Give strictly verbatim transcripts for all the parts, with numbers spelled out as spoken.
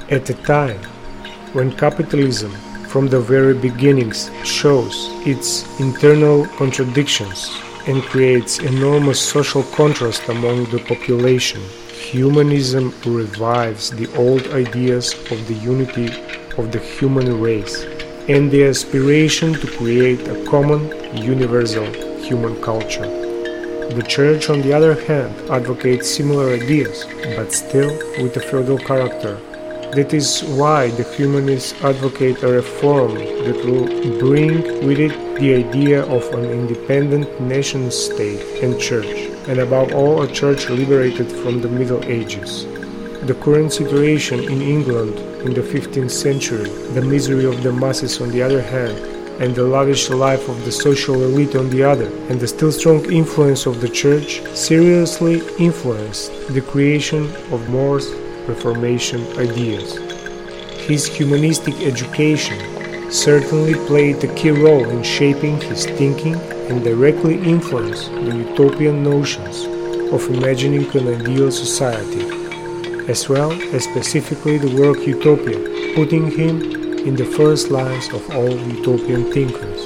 At a time when capitalism from the very beginnings shows its internal contradictions and creates enormous social contrast among the population, humanism revives the old ideas of the unity of the human race and the aspiration to create a common, universal human culture. The Church, on the other hand, advocates similar ideas, but still with a feudal character. That is why the humanists advocate a reform that will bring with it the idea of an independent nation-state and church, and above all a church liberated from the Middle Ages. The current situation in England in the fifteenth century, the misery of the masses on the other hand, and the lavish life of the social elite on the other, and the still strong influence of the Church seriously influenced the creation of More's Reformation ideas. His humanistic education certainly played a key role in shaping his thinking and directly influenced the utopian notions of imagining an ideal society, as well as specifically the word utopia, putting him in the first lines of all utopian thinkers.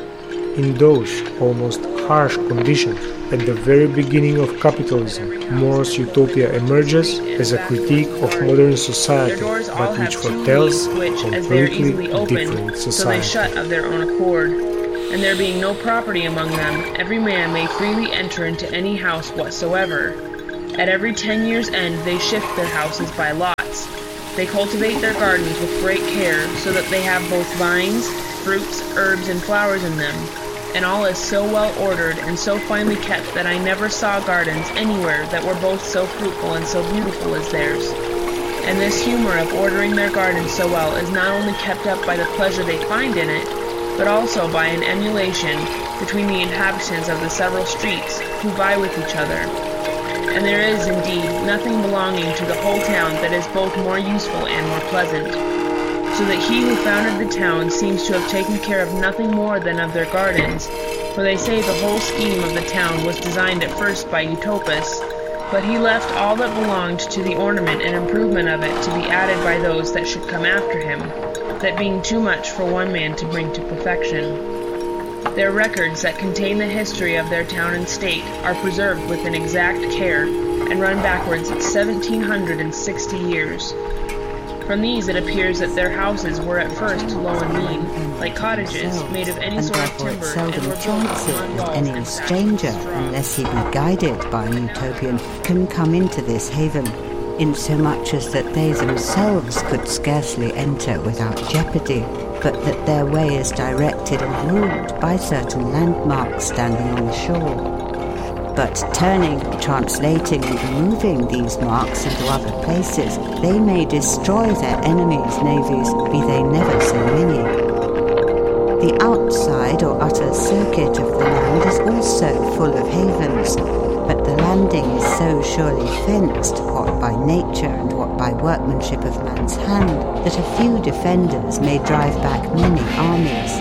In those almost harsh conditions, at the very beginning of capitalism, More's utopia emerges as a critique of modern society, but which foretells a completely different society. So they shut of their own accord, and there being no property among them, every man may freely enter into any house whatsoever. At every ten years' end they shift their houses by lots. They cultivate their gardens with great care, so that they have both vines, fruits, herbs, and flowers in them, and all is so well ordered and so finely kept that I never saw gardens anywhere that were both so fruitful and so beautiful as theirs. And this humor of ordering their gardens so well is not only kept up by the pleasure they find in it, but also by an emulation between the inhabitants of the several streets, who vie with each other. And there is, indeed, nothing belonging to the whole town that is both more useful and more pleasant. So that he who founded the town seems to have taken care of nothing more than of their gardens, for they say the whole scheme of the town was designed at first by Utopus, but he left all that belonged to the ornament and improvement of it to be added by those that should come after him, that being too much for one man to bring to perfection. Their records that contain the history of their town and state are preserved with an exact care, and run backwards seventeen hundred and sixty years. From these it appears that their houses were at first low and mean, like cottages made of any sort of timber, and were built on walls and any stranger, unless he be guided by an utopian, can come into this haven, insomuch as that they themselves could scarcely enter without jeopardy, but that their way is directed and ruled by certain landmarks standing on the shore. But turning, translating and removing these marks into other places, they may destroy their enemies' navies, be they never so many. The outside or utter circuit of the land is also full of havens, but the landing is so surely fenced, what by nature and what by workmanship of man's hand, that a few defenders may drive back many armies.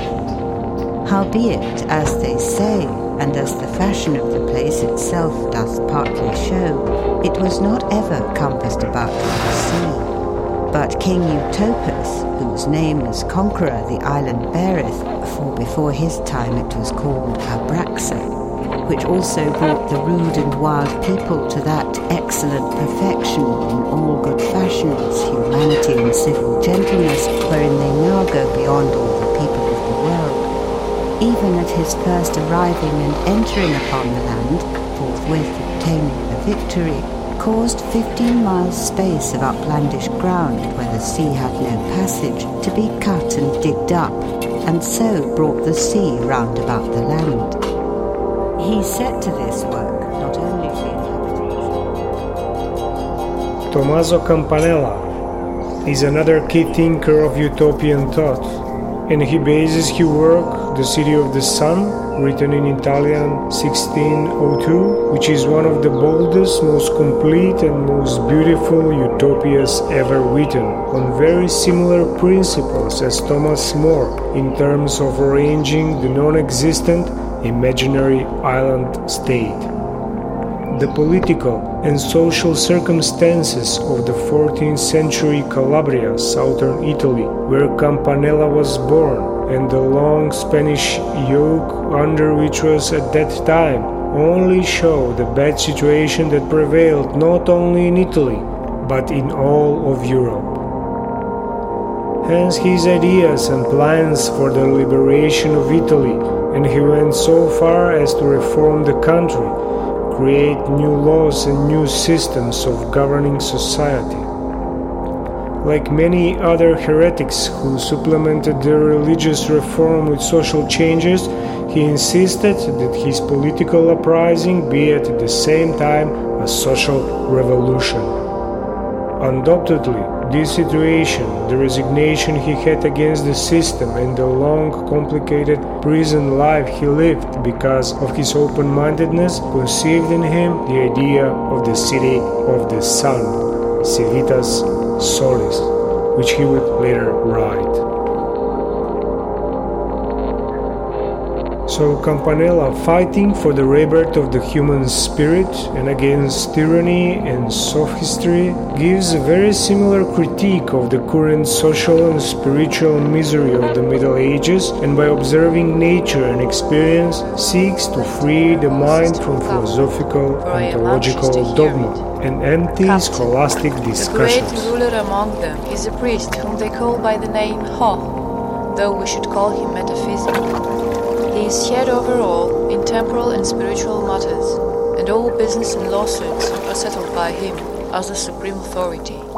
Howbeit, as they say, and as the fashion of the place itself doth partly show, it was not ever compassed about with the sea. But King Utopus, whose name as conqueror the island beareth, for before his time it was called Abraxa, which also brought the rude and wild people to that excellent perfection in all good fashions, humanity and civil gentleness, wherein they now go beyond all the people of the world. Even at his first arriving and entering upon the land, forthwith obtaining the victory, caused fifteen miles space of uplandish ground where the sea had no passage to be cut and digged up, and so brought the sea round about the land. He set to this work not only the inhabitants. Tommaso Campanella is another key thinker of utopian thought, and he bases his work The City of the Sun, written in Italian sixteen oh two, which is one of the boldest, most complete and most beautiful utopias ever written, on very similar principles as Thomas More in terms of arranging the non-existent imaginary island state. the political and social circumstances of the fourteenth century Calabria, southern Italy, where Campanella was born, and the long Spanish yoke under which was at that time, only show the bad situation that prevailed not only in Italy, but in all of Europe. Hence his ideas and plans for the liberation of Italy, and he went so far as to reform the country, create new laws and new systems of governing society. Like many other heretics who supplemented their religious reform with social changes, he insisted that his political uprising be at the same time a social revolution. Undoubtedly, this situation, the resignation he had against the system, and the long, complicated prison life he lived because of his open-mindedness, conceived in him the idea of the city of the sun, Civitas Solis, which he would later write. So Campanella, fighting for the rebirth of the human spirit and against tyranny and sophistry, gives a very similar critique of the current social and spiritual misery of the Middle Ages, and by observing nature and experience seeks to free the mind from philosophical and theological dogma and empty scholastic discussions. The great ruler among them is a priest whom they call by the name Ho, though we should call him metaphysical. He is head over all in temporal and spiritual matters, and all business and lawsuits are settled by him as the supreme authority.